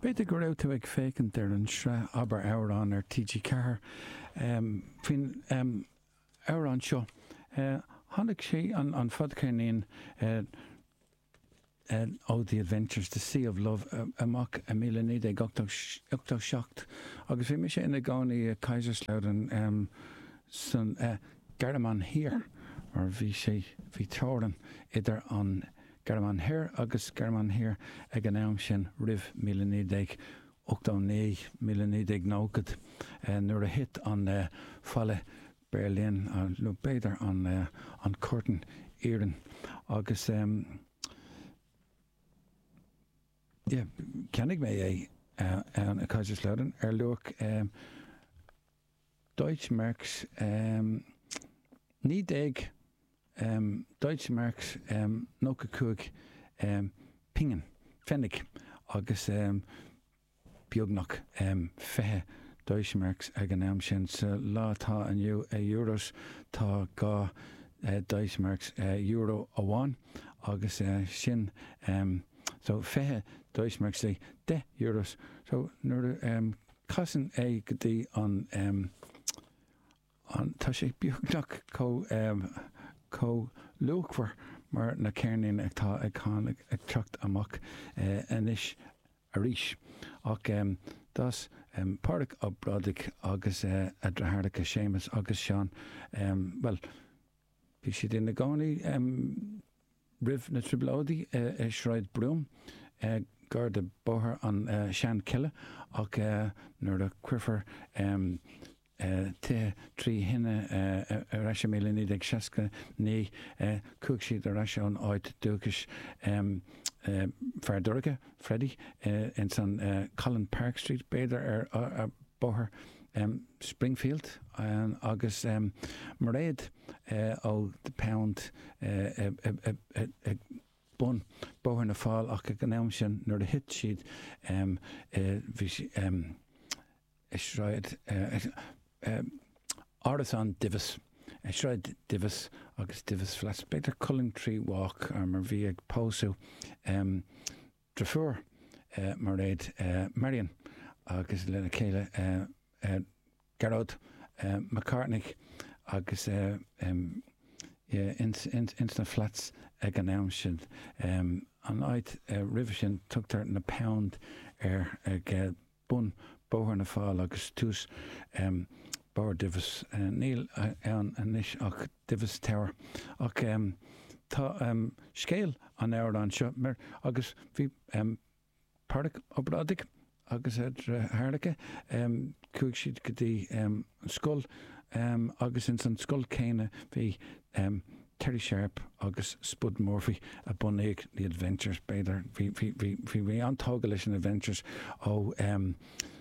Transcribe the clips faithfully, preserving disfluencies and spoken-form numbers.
Beidir go raibh tú ag fécinn ar an sre aber Amhrán ar T G Ceathair. Um, Bhín um, Amhrán seo, uh, tháinig sé an, an fud céinín uh, uh, ó The Adventures, The Sea of Love, uh, amach a mí níd ochtó seacht. Agus bhí mi sé ina gánaí uh, Kaiserslautern um, san uh, Gardamann Hir, mar bhí sé bhí teoran idir an Gardamann Hir agus Gardamann Hir ag an am sin rih mí níd ochtó ní mí níd nógad nuair a hit an uh, falle Berlin a lu beidir an, uh, an Curtin Éireann agus um, yeah, ceannig mé é uh, an a Kaiserslautern ar luach um, Deutschmarks um, ní déag um, Deutschmarks um, nócha cúig um, pingen fennig agus um, beagnach um, fethe Deutschmarks ag an am sin sa lá tá aniu a euros tá gá uh, Deutschmarks uh, euro a bháin agus uh, sin um, so fethe Deutschmarks é de euros so nuair um, casan é go dtí an um, an tá sé beagnach có um, có luachhar mar na cairnín ag tá ag cháin ag teacht amach uh, inis a ríis ach um, das um, pádraig ó bradig agus uh, a drathardacha Séamus agus Seán um, well bhí siad ina gánaí um, rih na triblódaí uh, uh, Shráid Brúm uh, gur de bóthar an uh, Sean Kille ach uh, nuair a cuirfar um, Uh, te trí hinne uh, a raise mí níd ag seaca ní uh, cúg siad a raise an áid dúchas um, uh, Feardurga, Freddy uh, in san uh, Colin Park Street beidir ar a, a bóthar um, Springfield um, agus um, mar réad uh, ó the pound uh, uh, uh, uh, uh, bun bóthar na fáil ach ag an am sin nuair a hit siad um, uh, bhí um, is ráid uh, Um, Artisan Divis, uh, Shred Divis, agus Divis Flats, beidir Cullingtree Walk, ar mar bhí ag pósú um, Drafur, uh, mar réad uh, Marion, agus lena céile uh, uh, Gerard uh, McCartney, agus uh, um, yeah, ins, ins, insna Flats ag an am sin. Um, an áid uh, rih sin tugtar na pound ar ag uh, bun bóthar na fáil agus tús um, Bár Divis uh, níl uh, an anis ach Divis Tower ach um, tá um, scéal an Amhrán seo mar agus bhí um, pádraig ó bradig agus Hardacha um, cúig siad go dtí um, scoil um, agus in san scoil céine bhí um, Terry Sharp agus Spud Murphy a bunaigh The Adventures beidir bhí antága leis an Adventures ó um,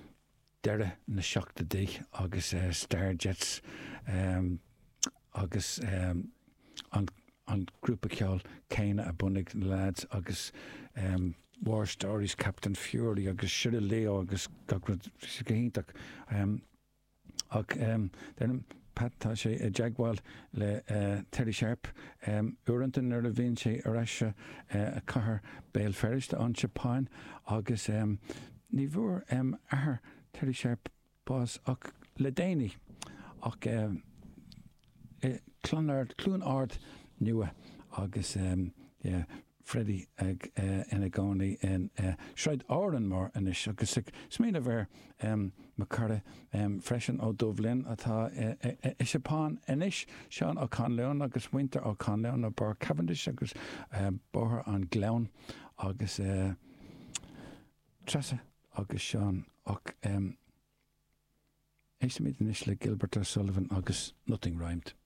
deire na seachta dí agus uh, Starjets um, agus um, an, an grúpa ceáil céine a bunaigh lads agus um, War Stories, Captain Fury agus Siúla Leo agus gagrad gohíntaach um, ach um, then Pat tá sé a Jaguar le uh, Terry Sharp um, uaireantain ar a bhíonn sé ar eise uh, a cathair béal ferris an Chapáin agus um, ní bhuair um, ahar Terry Sharp bás ach le déine ach um, uh, clún ard nua agus um, yeah, Freddy ag uh, ina gánaí in uh, Shráid Áran mar inis agus smína bhar um, Macara um, freisin ó Dublin atá uh, uh, uh, Sepáin inis Seán ó Conleon agus Winter ó Conleon ó Bar Cavendish agus uh, bóthar an Gleann agus uh, Tressa agus Seán ach um, éis míad inis le Gilbert O'Sullivan agus Nothing Rhymed.